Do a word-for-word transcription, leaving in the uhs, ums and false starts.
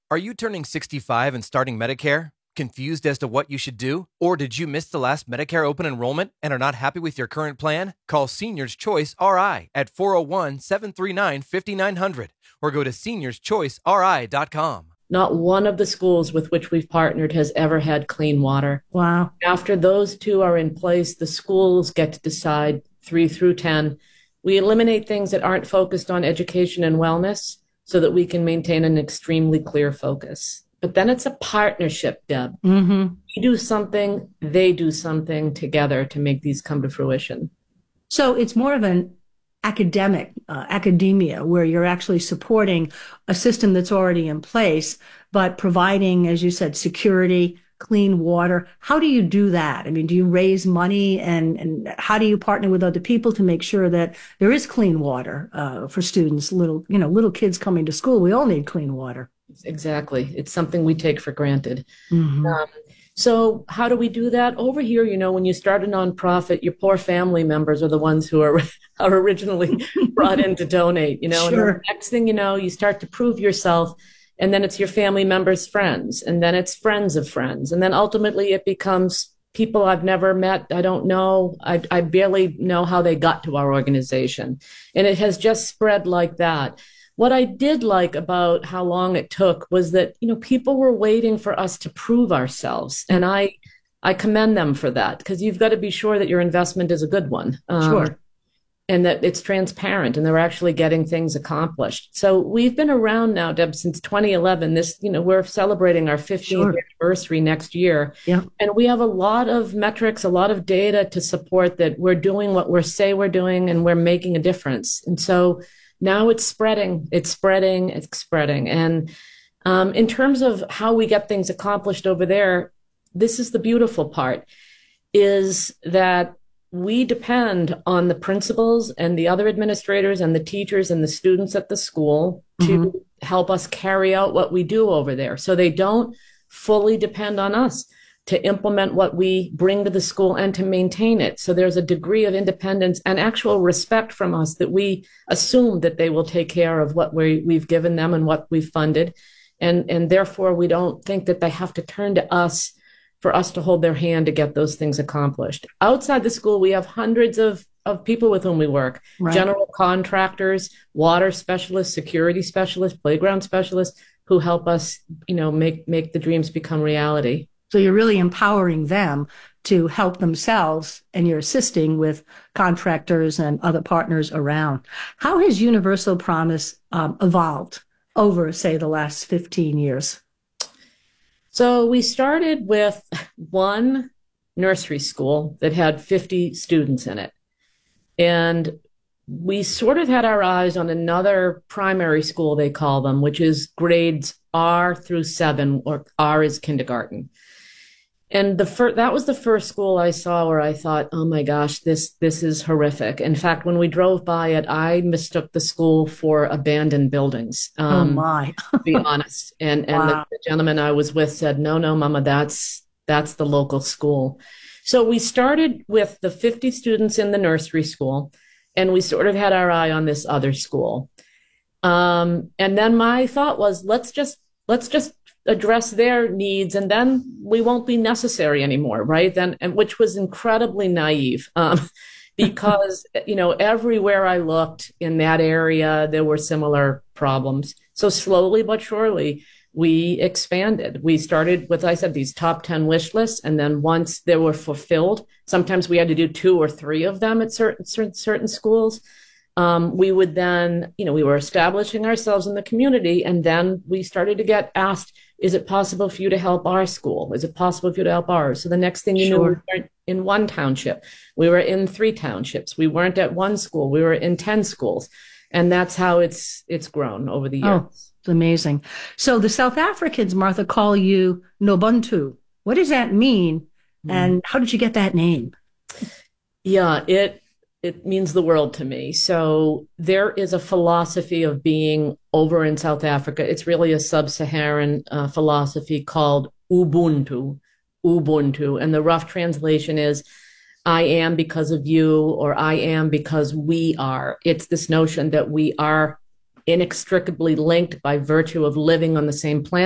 Are you turning sixty-five and starting Medicare? Confused as to what you should do? Or did you miss the last Medicare open enrollment and are not happy with your current plan? Call Seniors Choice R I at four oh one, seven three nine, five nine zero zero or go to seniors choice r i dot com. Not one of the schools with which we've partnered has ever had clean water. Wow. After those two are in place, the schools get to decide three through ten. We eliminate things that aren't focused on education and wellness so that we can maintain an extremely clear focus. But then it's a partnership, Deb. Mm-hmm. We do something, they do something together to make these come to fruition. So it's more of an academic, uh, academia, where you're actually supporting a system that's already in place, but providing, as you said, security, clean water. How do you do that? I mean, do you raise money and, and how do you partner with other people to make sure that there is clean water uh, for students, little, you know, little kids coming to school? We all need clean water. Exactly. It's something we take for granted. Mm-hmm. Um, so how do we do that? Over here, you know, when you start a nonprofit, your poor family members are the ones who are, are originally brought in to donate, you know, Sure. And the next thing you know, you start to prove yourself, and then it's your family members' friends, and then it's friends of friends. And then ultimately it becomes people I've never met. I don't know. I, I barely know how they got to our organization. And it has just spread like that. What I did like about how long it took was that, you know, people were waiting for us to prove ourselves. And I, I commend them for that, because you've got to be sure that your investment is a good one. Um, Sure. And that it's transparent and they're actually getting things accomplished. So we've been around now, Deb, since twenty eleven. This, you know, we're celebrating our fifteenth Sure. anniversary next year. Yeah. And we have a lot of metrics, a lot of data to support that we're doing what we say we're doing and we're making a difference. And so now it's spreading, it's spreading, it's spreading. And um, in terms of how we get things accomplished over there, this is the beautiful part, is that we depend on the principals and the other administrators and the teachers and the students at the school to Mm-hmm. help us carry out what we do over there. So they don't fully depend on us to implement what we bring to the school and to maintain it. So there's a degree of independence and actual respect from us that we assume that they will take care of what we, we've given them and what we've funded. And, and therefore, we don't think that they have to turn to us for us to hold their hand to get those things accomplished. Outside the school, we have hundreds of, of people with whom we work, Right. general contractors, water specialists, security specialists, playground specialists, who help us, you know, make, make the dreams become reality. So you're really empowering them to help themselves, and you're assisting with contractors and other partners around. How has Universal Promise um, evolved over, say, the last fifteen years? So we started with one nursery school that had fifty students in it. And we sort of had our eyes on another primary school, they call them, which is grades R through seven, or R is kindergarten. And the fir- that was the first school I saw where I thought, oh my gosh, this this is horrific. In fact, when we drove by it, I mistook the school for abandoned buildings. Oh Um, my. to be honest. And and Wow. the, the gentleman I was with said, no, no, Mama, that's that's the local school. So we started with the fifty students in the nursery school, and we sort of had our eye on this other school. Um, and then my thought was, let's just let's just address their needs, and then we won't be necessary anymore, right? Then, and which was incredibly naive. Um, because, you know, everywhere I looked in that area, there were similar problems. So slowly but surely, we expanded. We started with, I said, these top ten wish lists. And then once they were fulfilled, sometimes we had to do two or three of them at certain, certain, certain schools. Um, we would then, you know, we were establishing ourselves in the community. And then we started to get asked, is it possible for you to help our school? Is it possible for you to help ours? So the next thing you knew, we Sure. weren't in one township. We were in three townships. We weren't at one school. We were in ten schools. And that's how it's it's grown over the years. Oh, it's amazing. So the South Africans, Martha, call you Nobuntu. What does that mean? Mm. And how did you get that name? Yeah, it it means the world to me. So there is a philosophy of being over in South Africa. It's really a sub-Saharan uh, philosophy called Ubuntu, Ubuntu. And the rough translation is, I am because of you, or I am because we are. It's this notion that we are inextricably linked by virtue of living on the same planet.